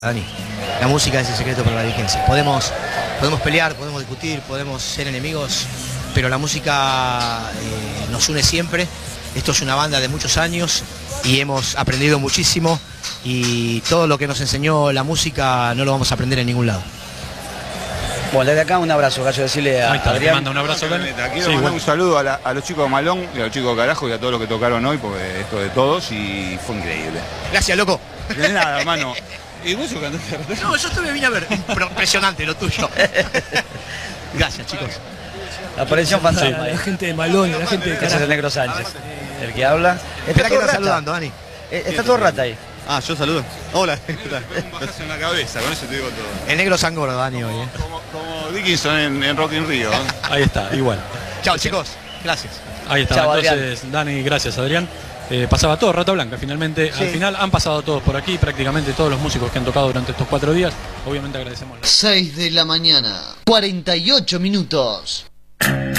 Dani, la música es el secreto para la vigencia. Podemos pelear, podemos discutir, podemos ser enemigos, pero la música nos une siempre. Esto es una banda de muchos años y hemos aprendido muchísimo, y todo lo que nos enseñó la música no lo vamos a aprender en ningún lado. Bueno, desde acá un abrazo, Gallo, decirle a Adrián. Manda un abrazo, Dani. Quiero mandar un saludo a los chicos de Malón y a los chicos de Carajo y a todos los que tocaron hoy, porque esto de todos y fue increíble. Gracias, loco. De nada, hermano. ¿Y vos cantaste? No, yo te vine a ver. Impresionante lo tuyo. Gracias, chicos. La aparición fantasma. La gente de Malón, la gente de Ese es Carajo. el Negro Sánchez, el que habla. Espera que todo está rata. saludando, Dani. Está todo rata ahí. Ah, yo saludo. Hola. Un bajazo en la cabeza, con eso te digo todo. El negro sangoro, Dani, hoy. Como Dickinson en Rock in Rio. Ahí está, igual. Chao, chicos. Gracias. Ahí está. Chao, Entonces, Dani, gracias, Adrián. Pasaba todo Rata Blanca, finalmente. Sí. Al final han pasado todos por aquí, prácticamente todos los músicos que han tocado durante estos 4 días. Obviamente agradecemos. 6 de la mañana, 48 minutos.